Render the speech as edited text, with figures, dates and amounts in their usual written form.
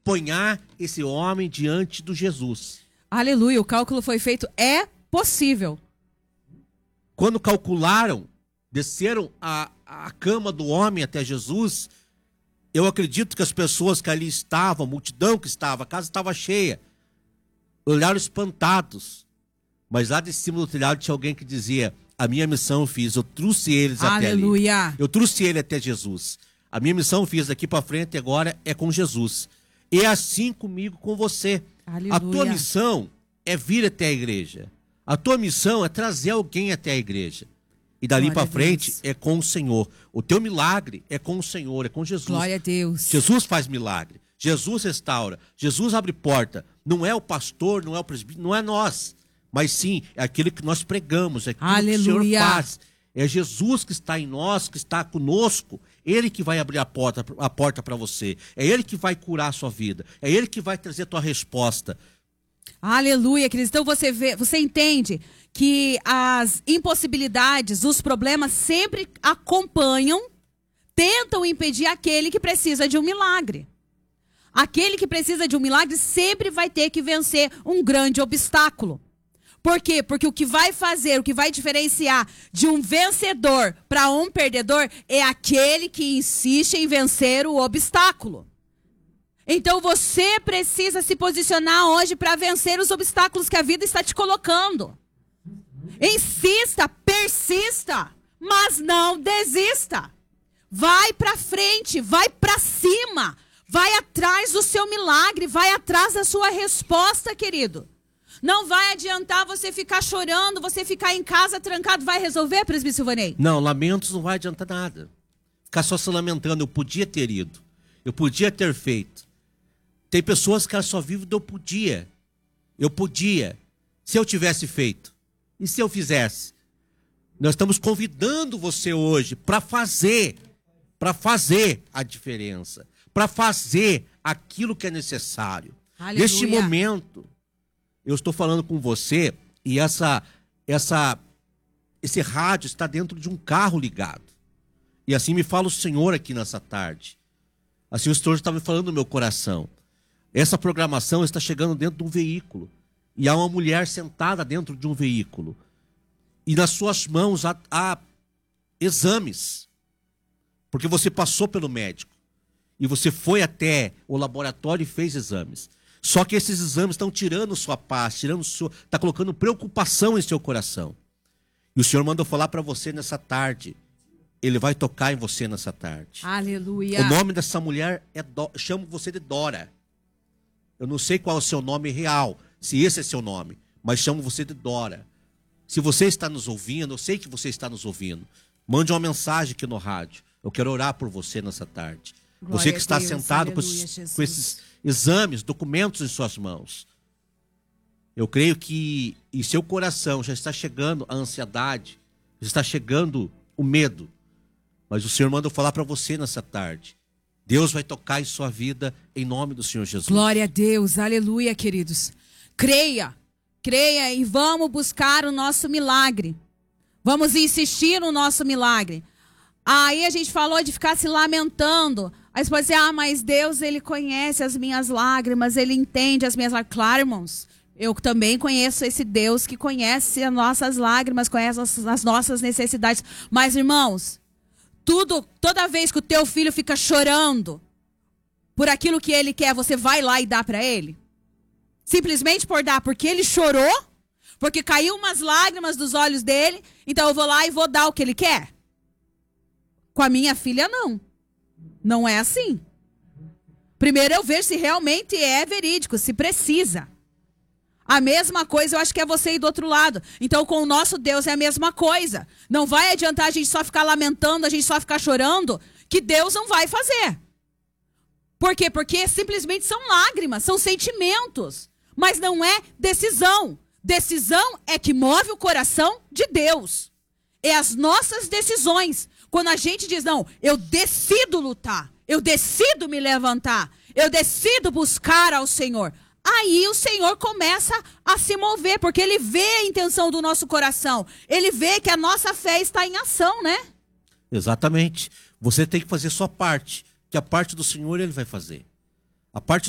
acompanhar esse homem diante do Jesus. Aleluia, o cálculo foi feito, é possível. Quando calcularam, desceram a cama do homem até Jesus, eu acredito que as pessoas que ali estavam, a multidão que estava, a casa estava cheia, olharam espantados. Mas lá de cima do telhado tinha alguém que dizia: a minha missão eu fiz, eu trouxe eles até ali. Aleluia. Eu trouxe ele até Jesus. A minha missão eu fiz daqui para frente, agora é com Jesus. E é assim comigo, com você. Aleluia. A tua missão é vir até a igreja. A tua missão é trazer alguém até a igreja. E dali para frente é com o Senhor. O teu milagre é com o Senhor, é com Jesus. Glória a Deus. Jesus faz milagre. Jesus restaura. Jesus abre porta. Não é o pastor, não é o presbítero, não é nós. Mas sim, é aquilo que nós pregamos, é aquilo que o Senhor faz. É Jesus que está em nós, que está conosco. Ele que vai abrir a porta para você. É Ele que vai curar a sua vida. É Ele que vai trazer a tua resposta. Aleluia, queridos. Então você entende que as impossibilidades, os problemas sempre acompanham, tentam impedir aquele que precisa de um milagre. Aquele que precisa de um milagre sempre vai ter que vencer um grande obstáculo. Por quê? Porque o que vai fazer, o que vai diferenciar de um vencedor para um perdedor é aquele que insiste em vencer o obstáculo. Então você precisa se posicionar hoje para vencer os obstáculos que a vida está te colocando. Insista, persista, mas não desista. Vai para frente, vai para cima, vai atrás do seu milagre, vai atrás da sua resposta, querido. Não vai adiantar você ficar chorando, você ficar em casa trancado. Vai resolver, presbítero Silvanei? Não, lamentos não vai adiantar nada. Ficar só se lamentando, eu podia ter ido. Eu podia ter feito. Tem pessoas que elas só vivem do eu podia. Eu podia. Se eu tivesse feito. E se eu fizesse? Nós estamos convidando você hoje para fazer a diferença. Para fazer aquilo que é necessário. Aleluia. Neste momento, eu estou falando com você e esse rádio está dentro de um carro ligado. E assim me fala o Senhor aqui nessa tarde. Assim o Senhor está me falando no meu coração. Essa programação está chegando dentro de um veículo. E há uma mulher sentada dentro de um veículo. E nas suas mãos há exames. Porque você passou pelo médico. E você foi até o laboratório e fez exames. Só que esses exames estão tirando sua paz, está colocando preocupação em seu coração. E o Senhor mandou falar para você nessa tarde. Ele vai tocar em você nessa tarde. Aleluia. O nome dessa mulher chamo você de Dora. Eu não sei qual é o seu nome real, se esse é seu nome, mas chamo você de Dora. Se você está nos ouvindo, eu sei que você está nos ouvindo. Mande uma mensagem aqui no rádio. Eu quero orar por você nessa tarde. Glória você que está a Deus, sentado aleluia, com esses exames, documentos em suas mãos. Eu creio que em seu coração já está chegando a ansiedade, já está chegando o medo. Mas o Senhor manda eu falar para você nessa tarde. Deus vai tocar em sua vida em nome do Senhor Jesus. Glória a Deus, aleluia, queridos. Creia e vamos buscar o nosso milagre. Vamos insistir no nosso milagre. Aí a gente falou de ficar se lamentando. Aí você pode dizer, mas Deus, Ele conhece as minhas lágrimas, Ele entende as minhas lágrimas. Claro, irmãos, eu também conheço esse Deus que conhece as nossas lágrimas, conhece as nossas necessidades. Mas, irmãos, toda vez que o teu filho fica chorando por aquilo que ele quer, você vai lá e dá para ele? Simplesmente por dar, porque ele chorou, porque caiu umas lágrimas dos olhos dele, então eu vou lá e vou dar o que ele quer? Com a minha filha, não. Não é assim. Primeiro eu vejo se realmente é verídico, se precisa. A mesma coisa eu acho que é você ir do outro lado. Então com o nosso Deus é a mesma coisa. Não vai adiantar a gente só ficar lamentando, a gente só ficar chorando, que Deus não vai fazer. Por quê? Porque simplesmente são lágrimas, são sentimentos. Mas não é decisão. Decisão é que move o coração de Deus. É as nossas decisões. Quando a gente diz, não, eu decido lutar, eu decido me levantar, eu decido buscar ao Senhor. Aí o Senhor começa a se mover, porque Ele vê a intenção do nosso coração. Ele vê que a nossa fé está em ação, né? Exatamente. Você tem que fazer sua parte, que a parte do Senhor Ele vai fazer. A parte